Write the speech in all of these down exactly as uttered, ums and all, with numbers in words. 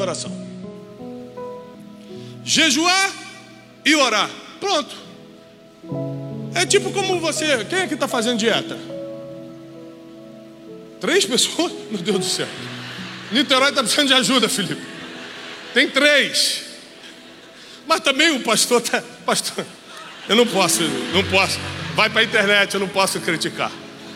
oração. Jejuar e orar. Pronto. É tipo como você... Quem é que está fazendo dieta? Três pessoas? Meu Deus do céu. Niterói está precisando de ajuda, Felipe. Tem três. Mas também o pastor está... Pastor, eu não posso, não posso. Vai para a internet, eu não posso criticar.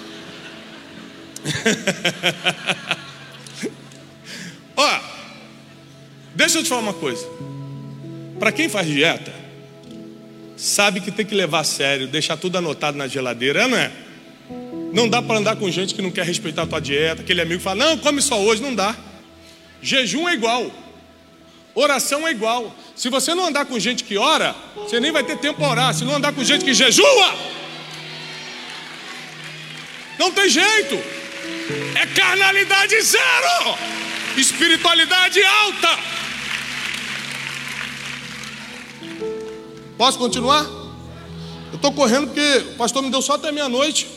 Ó, deixa eu te falar uma coisa. Para quem faz dieta, sabe que tem que levar a sério, deixar tudo anotado na geladeira, não é? Não dá para andar com gente que não quer respeitar a tua dieta. Aquele amigo fala, não, come só hoje, não dá. Jejum é igual. Oração é igual. Se você não andar com gente que ora, você nem vai ter tempo para orar. Se não andar com gente que jejua, não tem jeito. É carnalidade zero, espiritualidade alta. Posso continuar? Eu estou correndo porque o pastor me deu só até meia-noite.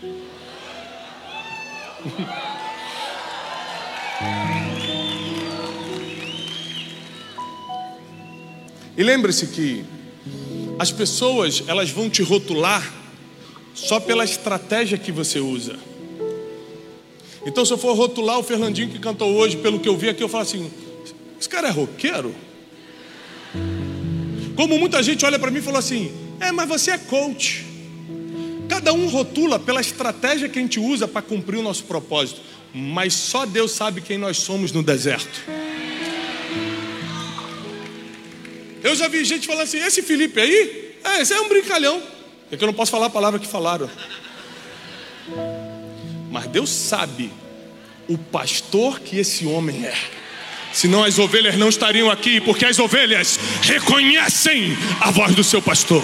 E lembre-se que as pessoas, elas vão te rotular só pela estratégia que você usa. Então, se eu for rotular o Fernandinho que cantou hoje, pelo que eu vi aqui, eu falo assim, esse cara é roqueiro? Como muita gente olha para mim e fala assim, é, mas você é coach. Cada um rotula pela estratégia que a gente usa para cumprir o nosso propósito. Mas só Deus sabe quem nós somos no deserto. Eu já vi gente falando assim, esse Felipe aí, é, esse é um brincalhão. É que eu não posso falar a palavra que falaram. Mas Deus sabe o pastor que esse homem é. Senão as ovelhas não estariam aqui, porque as ovelhas reconhecem a voz do seu pastor.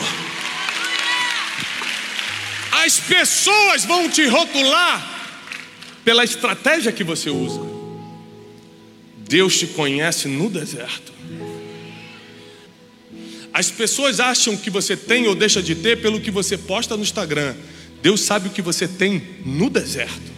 As pessoas vão te rotular pela estratégia que você usa. Deus te conhece no deserto. As pessoas acham que você tem ou deixa de ter pelo que você posta no Instagram. Deus sabe o que você tem no deserto.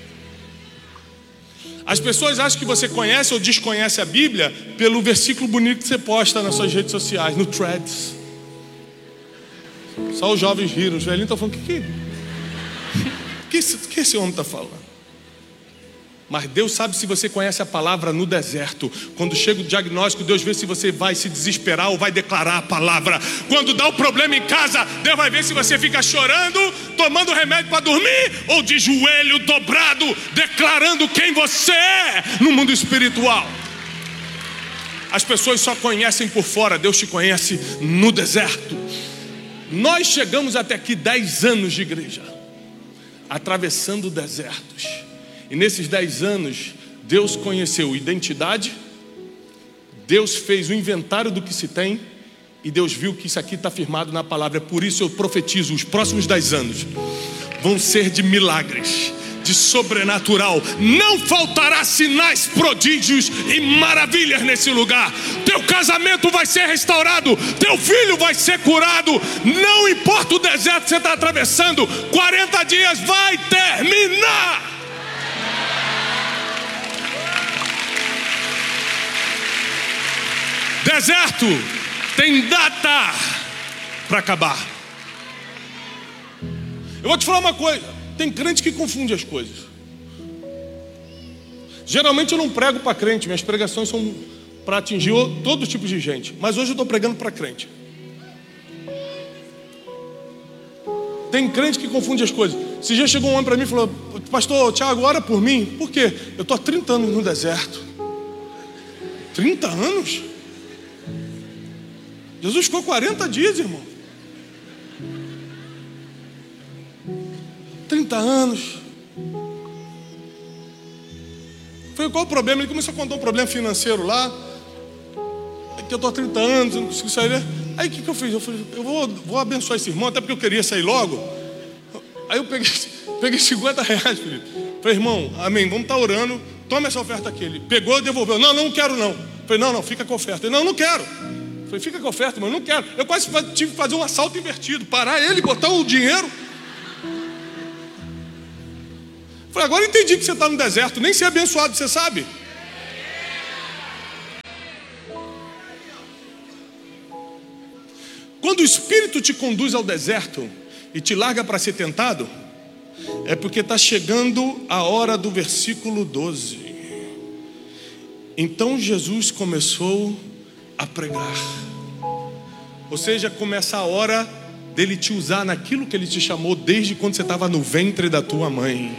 As pessoas acham que você conhece ou desconhece a Bíblia pelo versículo bonito que você posta nas suas redes sociais, no Threads. Só os jovens riram, os velhinhos estão falando, o que, que, que, que esse homem está falando? Mas Deus sabe se você conhece a palavra no deserto. Quando chega o diagnóstico, Deus vê se você vai se desesperar ou vai declarar a palavra. Quando dá o problema em casa, Deus vai ver se você fica chorando, tomando remédio para dormir, ou de joelho dobrado, declarando quem você é no mundo espiritual. As pessoas só conhecem por fora, Deus te conhece no deserto. Nós chegamos até aqui dez anos de igreja, atravessando desertos. E nesses dez anos, Deus conheceu identidade, Deus fez o inventário do que se tem, e Deus viu que isso aqui está firmado na palavra. Por isso eu profetizo, os próximos dez anos vão ser de milagres, de sobrenatural. Não faltará sinais, prodígios e maravilhas nesse lugar. Teu casamento vai ser restaurado, teu filho vai ser curado. Não importa o deserto que você está atravessando, quarenta dias vai terminar. Deserto tem data para acabar. Eu vou te falar uma coisa, tem crente que confunde as coisas. Geralmente eu não prego para crente, minhas pregações são para atingir todo tipo de gente. Mas hoje eu estou pregando para crente. Tem crente que confunde as coisas. Esse dia chegou um homem para mim e falou, pastor Tiago, ora por mim. Por quê? Eu estou há trinta anos no deserto. trinta anos? Jesus ficou quarenta dias, irmão. trinta anos. Foi qual o problema? Ele começou a contar um problema financeiro lá. É que eu estou há trinta anos, eu não consigo sair. Aí o que, que eu fiz? Eu falei, eu vou, vou abençoar esse irmão, até porque eu queria sair logo. Aí eu peguei, peguei cinquenta reais, Felipe. Falei, irmão, amém, vamos estar orando. Toma essa oferta aqui. Ele pegou e devolveu. Não, não quero não. Falei, não, não, fica com a oferta. Ele, não, não quero. Falei, fica com a oferta, mas eu não quero. Eu quase tive que fazer um assalto invertido. Parar ele, botar o dinheiro. Falei, agora eu entendi que você está no deserto. Nem ser abençoado, você sabe. Quando o Espírito te conduz ao deserto e te larga para ser tentado, é porque está chegando a hora do versículo doze. Então Jesus começou a pregar. Ou seja, começa a hora dele te usar naquilo que ele te chamou desde quando você estava no ventre da tua mãe.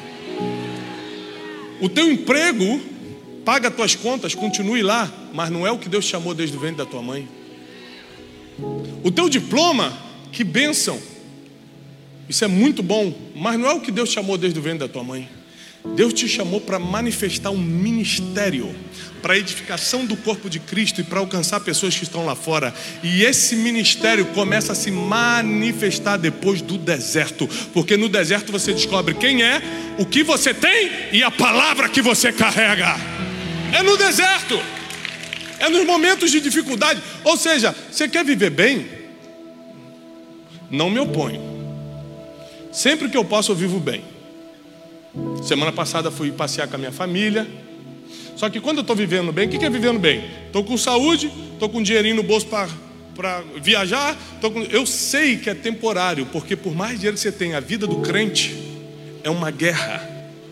O teu emprego paga as tuas contas, continue lá, mas não é o que Deus chamou desde o ventre da tua mãe. O teu diploma, que bênção, isso é muito bom, mas não é o que Deus chamou desde o ventre da tua mãe. Deus te chamou para manifestar um ministério, para a edificação do corpo de Cristo e para alcançar pessoas que estão lá fora. E esse ministério começa a se manifestar depois do deserto, porque no deserto você descobre quem é, o que você tem e a palavra que você carrega. É no deserto, é nos momentos de dificuldade. Ou seja, você quer viver bem? Não me oponho. Sempre que eu posso eu vivo bem. Semana passada fui passear com a minha família. Só que quando eu estou vivendo bem, o que é vivendo bem? Estou com saúde, estou com dinheirinho no bolso para viajar. Tô com... Eu sei que é temporário, porque por mais dinheiro que você tem, a vida do crente é uma guerra.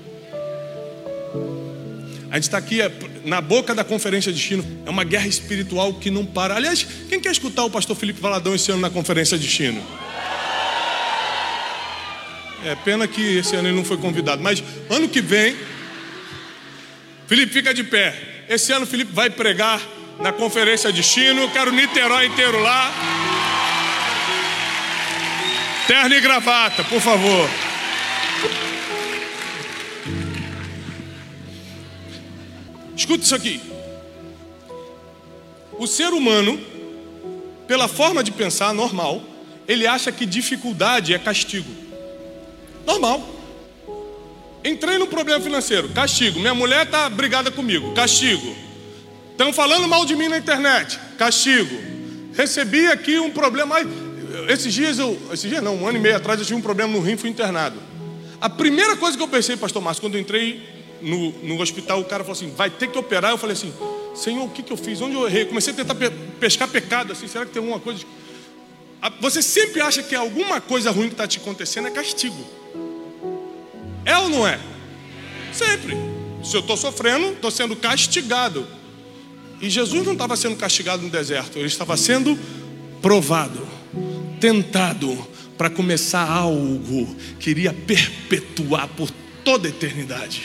A gente está aqui na boca da conferência de destino. É uma guerra espiritual que não para. Aliás, quem quer escutar o pastor Felipe Valadão esse ano na conferência de destino? É pena que esse ano ele não foi convidado. Mas ano que vem, Felipe, fica de pé. Esse ano o Felipe vai pregar na conferência de destino. Eu quero Niterói inteiro lá. Terno e gravata, por favor. Escuta isso aqui. O ser humano, pela forma de pensar normal, ele acha que dificuldade é castigo. Normal. Entrei num problema financeiro, castigo. Minha mulher está brigada comigo, castigo. Estão falando mal de mim na internet, castigo. Recebi aqui um problema. Esses dias eu, esses dias não, um ano e meio atrás eu tive um problema no rim, fui internado. A primeira coisa que eu pensei, pastor Márcio, quando eu entrei no, no hospital, o cara falou assim, vai ter que operar. Eu falei assim, Senhor, o que, que eu fiz? Onde eu errei? Comecei a tentar pe pescar pecado, assim, será que tem alguma coisa? Você sempre acha que alguma coisa ruim que está te acontecendo é castigo. É ou não é? Sempre. Se eu estou sofrendo, estou sendo castigado. E Jesus não estava sendo castigado no deserto, ele estava sendo provado, tentado para começar algo que iria perpetuar por toda a eternidade.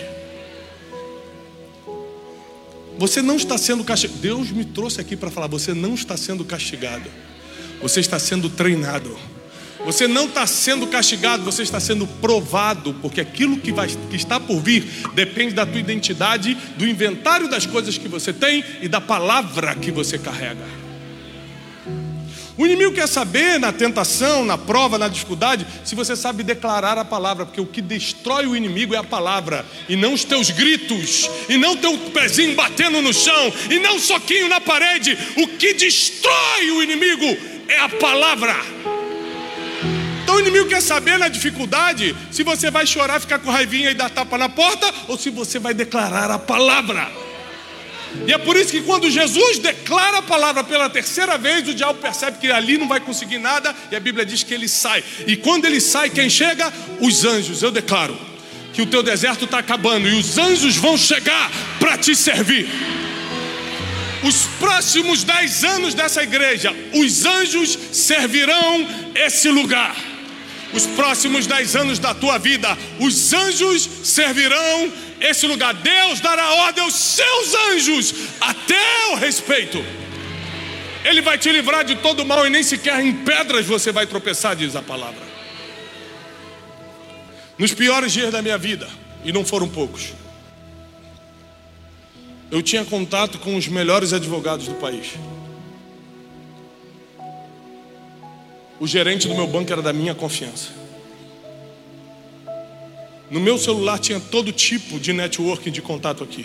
Você não está sendo castigado. Deus me trouxe aqui para falar, você não está sendo castigado. Você está sendo treinado. Você não está sendo castigado, você está sendo provado, porque aquilo que, vai, que está por vir depende da tua identidade, do inventário das coisas que você tem e da palavra que você carrega. O inimigo quer saber na tentação, na prova, na dificuldade, se você sabe declarar a palavra, porque o que destrói o inimigo é a palavra, e não os teus gritos, e não teu pezinho batendo no chão, e não um soquinho na parede. O que destrói o inimigo é a palavra. Então o inimigo quer saber na dificuldade se você vai chorar, ficar com raivinha e dar tapa na porta, ou se você vai declarar a palavra. E é por isso que quando Jesus declara a palavra pela terceira vez, o diabo percebe que ali não vai conseguir nada, e a Bíblia diz que ele sai. E quando ele sai, quem chega? Os anjos. Eu declaro que o teu deserto está acabando e os anjos vão chegar para te servir. Os próximos dez anos dessa igreja, os anjos servirão esse lugar. Os próximos dez anos da tua vida, os anjos servirão esse lugar. Deus dará ordem aos seus anjos a teu respeito. Ele vai te livrar de todo mal e nem sequer em pedras você vai tropeçar, diz a palavra. Nos piores dias da minha vida, e não foram poucos, eu tinha contato com os melhores advogados do país. O gerente do meu banco era da minha confiança. No meu celular tinha todo tipo de networking, de contato aqui.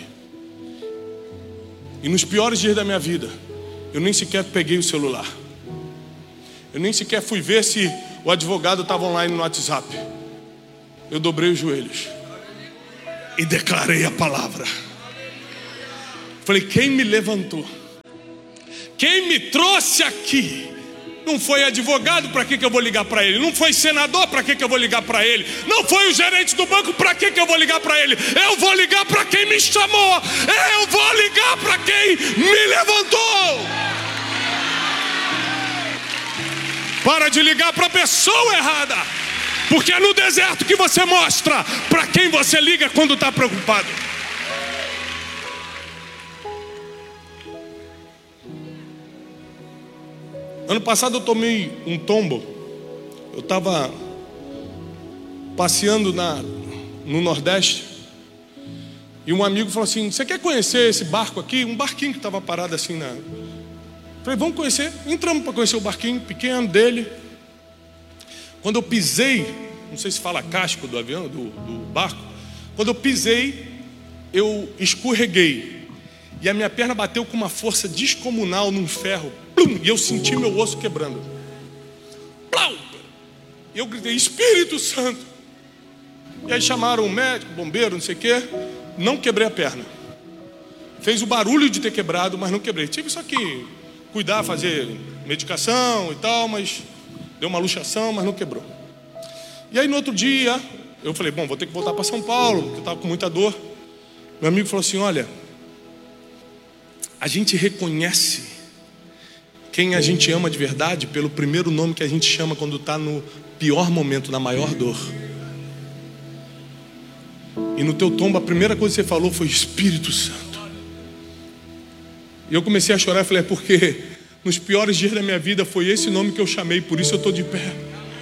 E nos piores dias da minha vida, eu nem sequer peguei o celular. Eu nem sequer fui ver se o advogado estava online no WhatsApp. Eu dobrei os joelhos e declarei a palavra. Falei, quem me levantou, quem me trouxe aqui, Não foi advogado, para que que eu vou ligar para ele? Não foi senador, para que que eu vou ligar para ele? Não foi o gerente do banco, para que que eu vou ligar para ele? Eu vou ligar para quem me chamou. Eu vou ligar para quem me levantou. Para de ligar para a pessoa errada, porque é no deserto que você mostra para quem você liga quando está preocupado. Ano passado eu tomei um tombo. Eu estava passeando na, no Nordeste, e um amigo falou assim: você quer conhecer esse barco aqui? Um barquinho que estava parado assim na... Falei, vamos conhecer. Entramos para conhecer o barquinho pequeno dele. Quando eu pisei, não sei se fala casco do avião, do, do barco. Quando eu pisei, eu escorreguei, e a minha perna bateu com uma força descomunal num ferro. Plum, e eu senti meu osso quebrando. Plau! E eu gritei: Espírito Santo! E aí chamaram o médico, bombeiro, não sei o quê. Não quebrei a perna. Fez o barulho de ter quebrado, mas não quebrei. Tive só que cuidar, fazer medicação e tal, mas deu uma luxação, mas não quebrou. E aí no outro dia, eu falei, bom, vou ter que voltar para São Paulo, porque eu estava com muita dor. Meu amigo falou assim: olha, a gente reconhece quem a gente ama de verdade pelo primeiro nome que a gente chama quando está no pior momento, na maior dor. E no teu tombo, a primeira coisa que você falou foi Espírito Santo. E eu comecei a chorar e falei, é porque nos piores dias da minha vida foi esse nome que eu chamei, por isso eu estou de pé.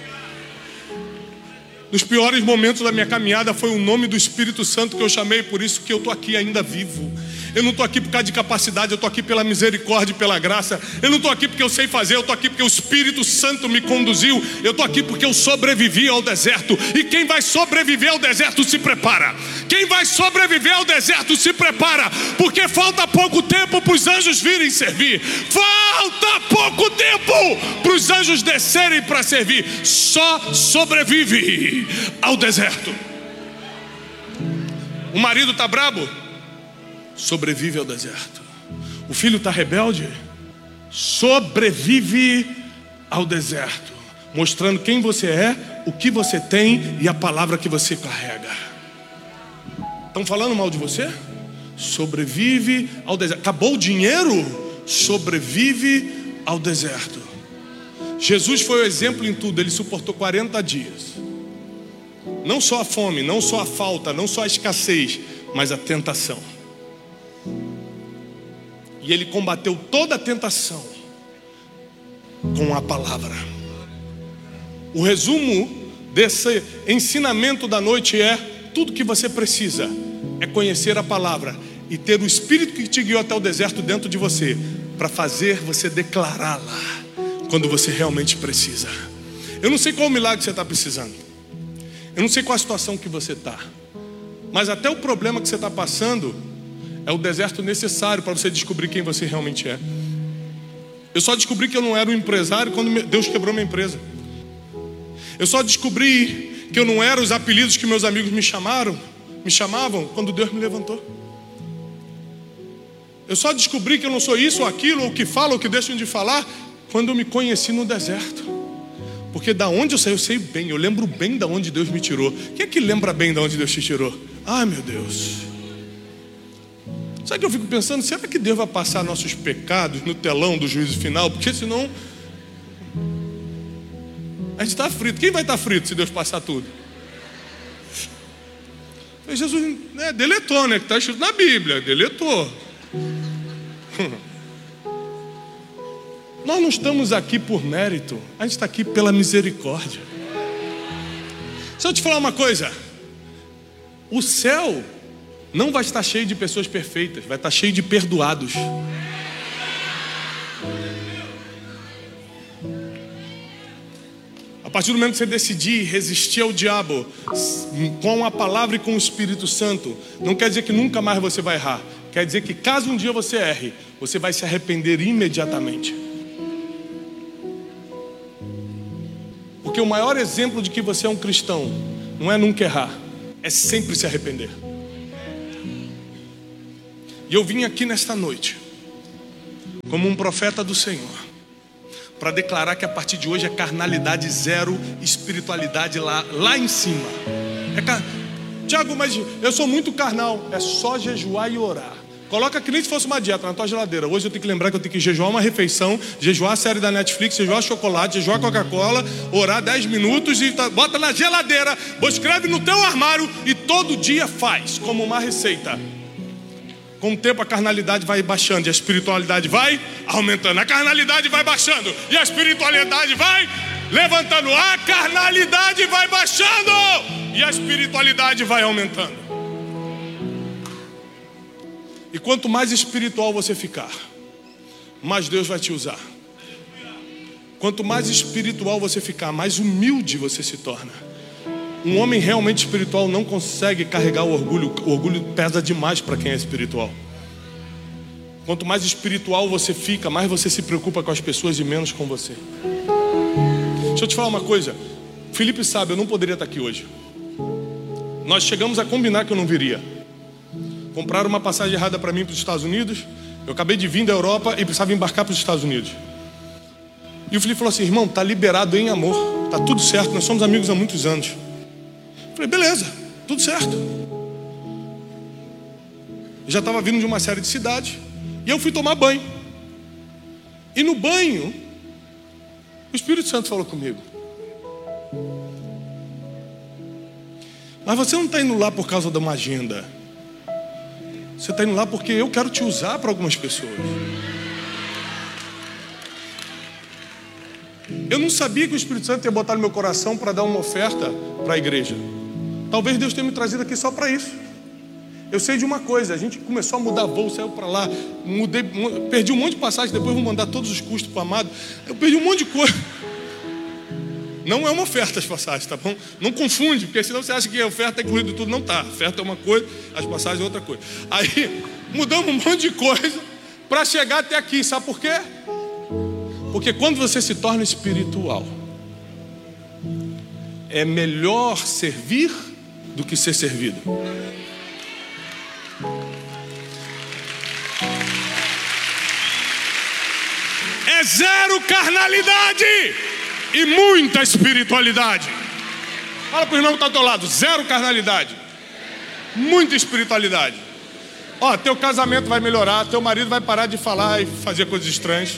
Nos piores momentos da minha caminhada foi o nome do Espírito Santo que eu chamei, por isso que eu estou aqui ainda vivo. Eu não estou aqui por causa de capacidade, eu estou aqui pela misericórdia e pela graça. Eu não estou aqui porque eu sei fazer, eu estou aqui porque o Espírito Santo me conduziu. Eu estou aqui porque eu sobrevivi ao deserto. E quem vai sobreviver ao deserto se prepara. Quem vai sobreviver ao deserto se prepara, porque falta pouco tempo para os anjos virem servir. Falta pouco tempo para os anjos descerem para servir. Só sobrevive ao deserto. O marido está brabo? Sobrevive ao deserto. O filho está rebelde? Sobrevive ao deserto, mostrando quem você é, o que você tem e a palavra que você carrega. Estão falando mal de você? Sobrevive ao deserto. Acabou o dinheiro? Sobrevive ao deserto. Jesus foi o exemplo em tudo. Ele suportou quarenta dias. Não só a fome, não só a falta, não só a escassez, mas a tentação. E ele combateu toda a tentação com a palavra. O resumo desse ensinamento da noite é: tudo que você precisa é conhecer a palavra e ter o Espírito que te guiou até o deserto dentro de você, para fazer você declará-la quando você realmente precisa. Eu não sei qual milagre você está precisando, eu não sei qual a situação que você está, mas até o problema que você está passando é o deserto necessário para você descobrir quem você realmente é. Eu só descobri que eu não era um empresário quando Deus quebrou minha empresa. Eu só descobri que eu não era os apelidos que meus amigos me chamaram, me chamavam quando Deus me levantou. Eu só descobri que eu não sou isso ou aquilo, ou que falam ou que deixam de falar, quando eu me conheci no deserto. Porque da onde eu saí, eu sei bem, eu lembro bem da onde Deus me tirou. Quem é que lembra bem da onde Deus te tirou? Ai, meu Deus. Sabe que eu fico pensando, será que Deus vai passar nossos pecados no telão do juízo final? Porque senão a gente está frito. Quem vai estar frito se Deus passar tudo? Jesus, né, deletou, né? Que está escrito na Bíblia, deletou. Nós não estamos aqui por mérito, a gente está aqui pela misericórdia. Se eu te falar uma coisa, o céu não vai estar cheio de pessoas perfeitas, vai estar cheio de perdoados. A partir do momento que você decidir resistir ao diabo com a palavra e com o Espírito Santo, não quer dizer que nunca mais você vai errar. Quer dizer que caso um dia você erre, você vai se arrepender imediatamente. Porque o maior exemplo de que você é um cristão não é nunca errar, é sempre se arrepender. E eu vim aqui nesta noite como um profeta do Senhor para declarar que a partir de hoje é carnalidade zero, espiritualidade lá, lá em cima. É car... Tiago, mas eu sou muito carnal. É só jejuar e orar. Coloca que nem se fosse uma dieta na tua geladeira. Hoje eu tenho que lembrar que eu tenho que jejuar uma refeição, jejuar a série da Netflix, jejuar chocolate, jejuar Coca-Cola, orar dez minutos e tá, bota na geladeira, ou escreve no teu armário e todo dia faz, como uma receita. Com o tempo a carnalidade vai baixando e a espiritualidade vai aumentando. A carnalidade vai baixando e a espiritualidade vai levantando. A carnalidade vai baixando e a espiritualidade vai aumentando. E quanto mais espiritual você ficar, mais Deus vai te usar. Quanto mais espiritual você ficar, mais humilde você se torna. Um homem realmente espiritual não consegue carregar o orgulho. O orgulho pesa demais para quem é espiritual. Quanto mais espiritual você fica, mais você se preocupa com as pessoas e menos com você. Deixa eu te falar uma coisa. Felipe sabe, eu não poderia estar aqui hoje. Nós chegamos a combinar que eu não viria. Compraram uma passagem errada para mim para os Estados Unidos. Eu acabei de vir da Europa e precisava embarcar para os Estados Unidos. E o Felipe falou assim: irmão, tá liberado em amor, tá tudo certo, nós somos amigos há muitos anos. Eu falei, beleza, tudo certo. Eu já estava vindo de uma série de cidades e eu fui tomar banho. E no banho, o Espírito Santo falou comigo: mas você não está indo lá por causa de uma agenda. Você está indo lá porque eu quero te usar para algumas pessoas. Eu não sabia que o Espírito Santo ia botar no meu coração para dar uma oferta para a igreja. Talvez Deus tenha me trazido aqui só para isso. Eu sei de uma coisa, a gente começou a mudar voo, saiu para lá, mudei, perdi um monte de passagem, depois vou mandar todos os custos para o Amado. Eu perdi um monte de coisa. Não é uma oferta as passagens, tá bom? Não confunde, porque senão você acha que a oferta é incluído tudo. Não tá, a oferta é uma coisa, as passagens é outra coisa. Aí, mudamos um monte de coisa para chegar até aqui, sabe por quê? Porque quando você se torna espiritual, é melhor servir do que ser servido. É zero carnalidade e muita espiritualidade. Fala para o irmão que está ao teu lado: zero carnalidade, muita espiritualidade. Ó, teu casamento vai melhorar, teu marido vai parar de falar e fazer coisas estranhas.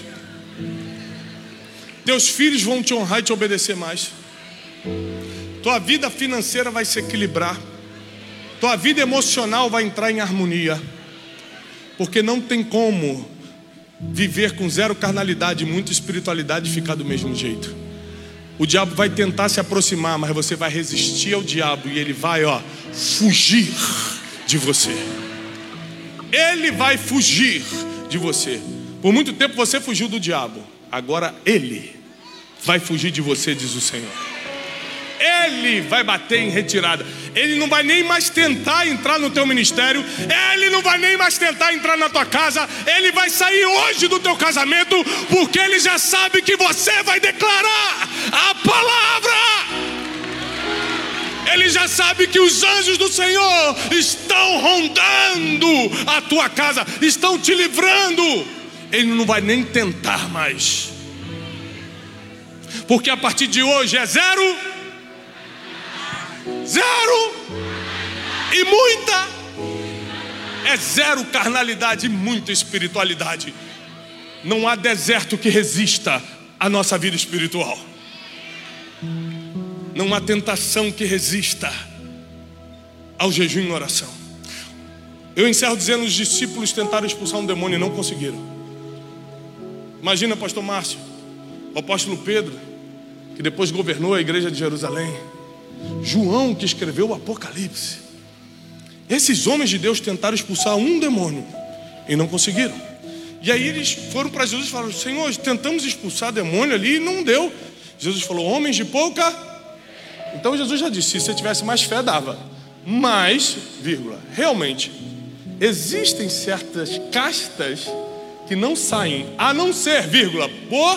Teus filhos vão te honrar e te obedecer mais. Tua vida financeira vai se equilibrar. Tua vida emocional vai entrar em harmonia. Porque não tem como viver com zero carnalidade e muita espiritualidade e ficar do mesmo jeito. O diabo vai tentar se aproximar, mas você vai resistir ao diabo e ele vai, ó, fugir de você. Ele vai fugir de você. Por muito tempo você fugiu do diabo. Agora ele vai fugir de você, diz o Senhor. Ele vai bater em retirada. Ele não vai nem mais tentar entrar no teu ministério. Ele não vai nem mais tentar entrar na tua casa. Ele vai sair hoje do teu casamento, porque ele já sabe que você vai declarar a palavra. Ele já sabe que os anjos do Senhor estão rondando a tua casa, estão te livrando. Ele não vai nem tentar mais, porque a partir de hoje é zero, zero e muita. É zero carnalidade e muita espiritualidade. Não há deserto que resista à nossa vida espiritual. Não há tentação que resista ao jejum e oração. Eu encerro dizendo: os discípulos tentaram expulsar um demônio e não conseguiram. Imagina, pastor Márcio, o apóstolo Pedro, que depois governou a igreja de Jerusalém, João, que escreveu o Apocalipse. Esses homens de Deus tentaram expulsar um demônio e não conseguiram. E aí eles foram para Jesus e falaram: Senhor, tentamos expulsar demônio ali e não deu. Jesus falou: homens de pouca. Então Jesus já disse: se você tivesse mais fé, dava. Mas, vírgula, realmente existem certas castas que não saem, a não ser, vírgula, por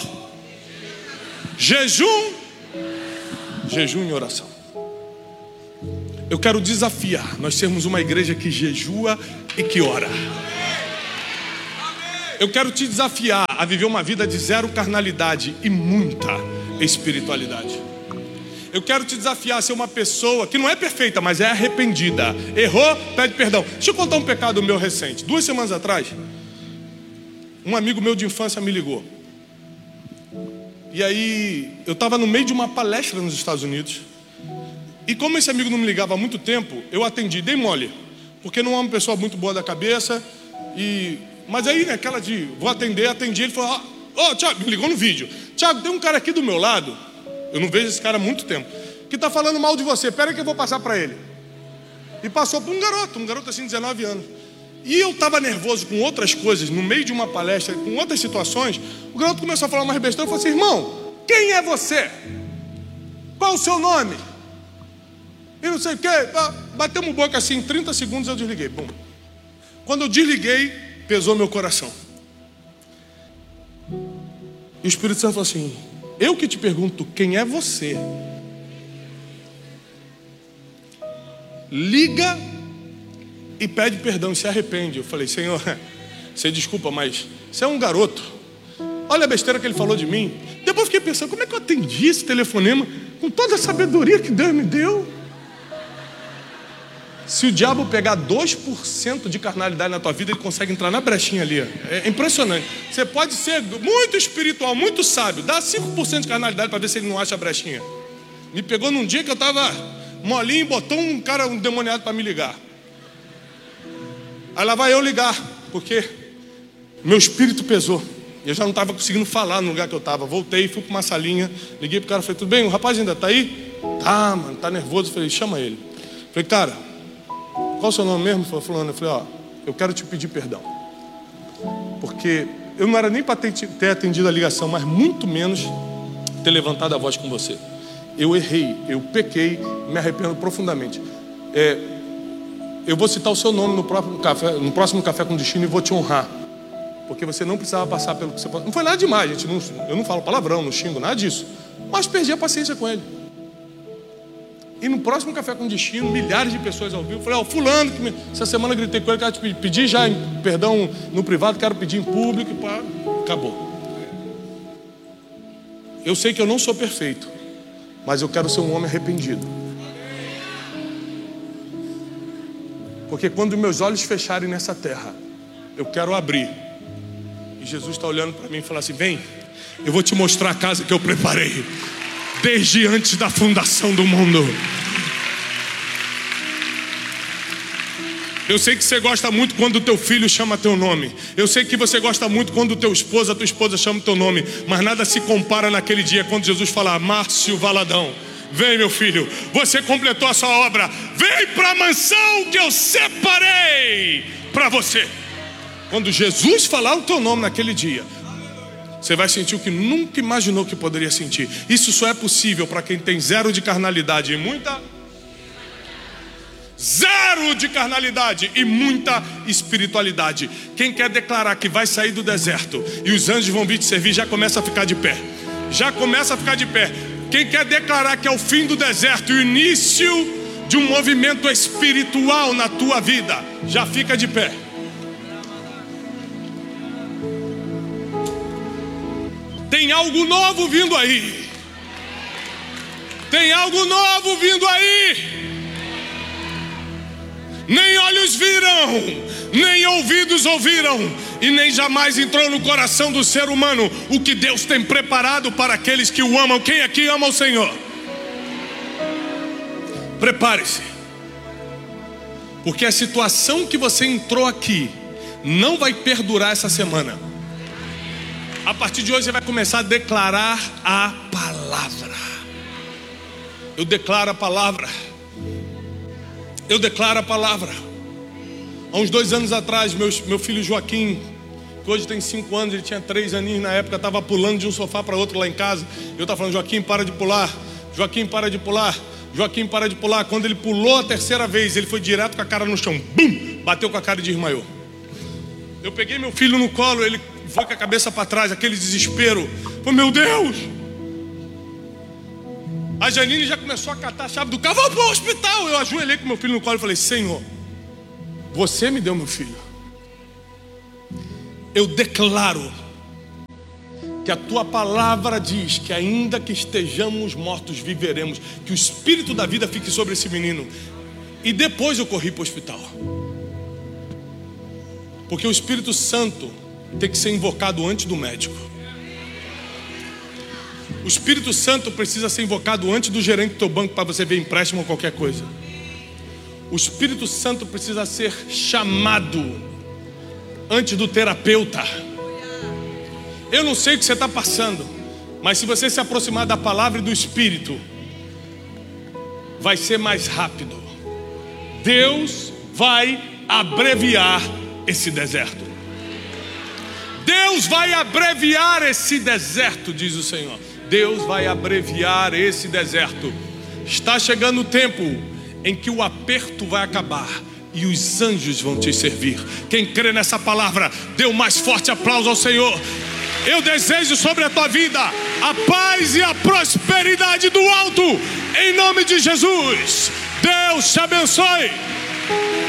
jejum, jejum e oração. Eu quero desafiar nós sermos uma igreja que jejua e que ora. Eu quero te desafiar a viver uma vida de zero carnalidade e muita espiritualidade. Eu quero te desafiar a ser uma pessoa que não é perfeita, mas é arrependida. Errou, pede perdão. Deixa eu contar um pecado meu recente. Duas semanas atrás, um amigo meu de infância me ligou. E aí, eu estava no meio de uma palestra nos Estados Unidos. E como esse amigo não me ligava há muito tempo, eu atendi, dei mole. Porque não é uma pessoa muito boa da cabeça. E... Mas aí, naquela de vou atender, atendi. Ele falou, ó, oh, Thiago, me ligou no vídeo. Thiago, tem um cara aqui do meu lado, eu não vejo esse cara há muito tempo, que está falando mal de você, pera que eu vou passar para ele. E passou para um garoto, um garoto assim de dezenove anos. E eu estava nervoso com outras coisas, no meio de uma palestra, com outras situações. O garoto começou a falar uma besteira. Eu falei assim, irmão, quem é você? Qual o seu nome? E não sei o que. Batemos boca assim, em trinta segundos eu desliguei. Bum. Quando eu desliguei, pesou meu coração. E o Espírito Santo falou assim, eu que te pergunto, quem é você? Liga e pede perdão e se arrepende. Eu falei, Senhor, você desculpa, mas você é um garoto. Olha a besteira que ele falou de mim. Depois eu fiquei pensando, como é que eu atendi esse telefonema com toda a sabedoria que Deus me deu? Se o diabo pegar dois por cento de carnalidade na tua vida, ele consegue entrar na brechinha ali. É impressionante. Você pode ser muito espiritual, muito sábio. Dá cinco por cento de carnalidade para ver se ele não acha a brechinha. Me pegou num dia que eu estava molinho e botou um cara, um demoniado para me ligar. Aí lá vai eu ligar, porque meu espírito pesou. Eu já não estava conseguindo falar no lugar que eu estava. Voltei, fui para uma salinha, liguei pro cara, falei, tudo bem? O rapaz ainda está aí? Tá, mano, tá nervoso. Falei, chama ele. Falei, cara, qual o seu nome mesmo? Ele falou, fulano. Eu falei, ó, eu quero te pedir perdão. Porque eu não era nem para ter, ter atendido a ligação, mas muito menos ter levantado a voz com você. Eu errei, eu pequei, me arrependo profundamente. É, eu vou citar o seu nome no próximo café, no próximo café com destino e vou te honrar. Porque você não precisava passar pelo que você passou. Não foi nada demais, gente. Não, eu não falo palavrão, não xingo, nada disso. Mas perdi a paciência com ele. E no próximo café com destino, milhares de pessoas ao vivo. Falei, ó, fulano, que me... essa semana eu gritei com ele, quero te pedir já perdão no privado, quero pedir em público. E pá, acabou. Eu sei que eu não sou perfeito, mas eu quero ser um homem arrependido. Porque quando meus olhos fecharem nessa terra, eu quero abrir. E Jesus está olhando para mim e fala assim, vem, eu vou te mostrar a casa que eu preparei desde antes da fundação do mundo. Eu sei que você gosta muito quando o teu filho chama teu nome. Eu sei que você gosta muito quando o teu esposo, a tua esposa chama teu nome. Mas nada se compara naquele dia quando Jesus fala, Márcio Valadão, vem meu filho, você completou a sua obra. Vem para a mansão que eu separei para você. Quando Jesus falar o teu nome naquele dia, você vai sentir o que nunca imaginou que poderia sentir. Isso só é possível para quem tem zero de carnalidade e muita... Zero de carnalidade e muita espiritualidade. Quem quer declarar que vai sair do deserto e os anjos vão vir te servir, já começa a ficar de pé. Já começa a ficar de pé. Quem quer declarar que é o fim do deserto e o início de um movimento espiritual na tua vida, já fica de pé. Tem algo novo vindo aí. Tem algo novo vindo aí. Nem olhos viram, nem ouvidos ouviram, e nem jamais entrou no coração do ser humano o que Deus tem preparado para aqueles que o amam. Quem aqui ama o Senhor? Prepare-se, porque a situação que você entrou aqui não vai perdurar essa semana. A partir de hoje você vai começar a declarar a palavra. Eu declaro a palavra. Eu declaro a palavra. Há uns dois anos atrás, meu, meu filho Joaquim, que hoje tem cinco anos, ele tinha três aninhos na época, estava pulando de um sofá para outro lá em casa. Eu estava falando, Joaquim, para de pular. Joaquim, para de pular. Joaquim, para de pular. Quando ele pulou a terceira vez, ele foi direto com a cara no chão. Bum! Bateu com a cara e desmaiou. Eu peguei meu filho no colo, ele foi com a cabeça para trás, aquele desespero. Foi, meu Deus! A Janine já começou a catar a chave do carro. Vamos para o hospital. Eu ajoelhei com meu filho no colo e falei, Senhor, você me deu meu filho. eu declaro que a tua palavra diz que ainda que estejamos mortos, viveremos. Que o espírito da vida fique sobre esse menino. E depois eu corri para o hospital. Porque o Espírito Santo tem que ser invocado antes do médico. O Espírito Santo precisa ser invocado antes do gerente do teu banco para você ver empréstimo ou qualquer coisa. O Espírito Santo precisa ser chamado antes do terapeuta. Eu não sei o que você está passando, mas se você se aproximar da palavra e do Espírito, vai ser mais rápido. Deus vai abreviar esse deserto. Deus vai abreviar esse deserto, diz o Senhor. Deus vai abreviar esse deserto. Está chegando o tempo em que o aperto vai acabar e os anjos vão te servir. Quem crê nessa palavra, dê um mais forte aplauso ao Senhor. Eu desejo sobre a tua vida a paz e a prosperidade do alto, em nome de Jesus. Deus te abençoe.